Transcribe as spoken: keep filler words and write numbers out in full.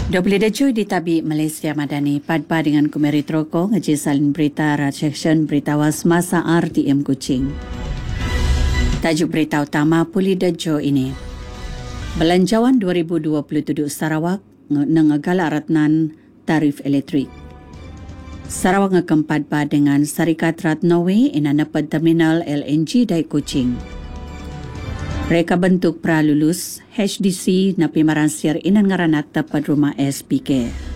Dua puluh Juli di Tabi Malaysia Madani padpa dengan Kumeri Troko ngaji salin berita seksyen berita semasa R T M Kuching. Tajuk berita utama Puli Dejo ini. Belanjawan dua ribu dua puluh tujuh Sarawak nengagalak ratnan tarif elektrik. Sarawak ngekempat pa dengan Syarikat Rat Norway ina nepad terminal L N G dai Kuching. Reka bentuk pralulus H D C na pimaran siar inan ngaranat tepat rumah S P K.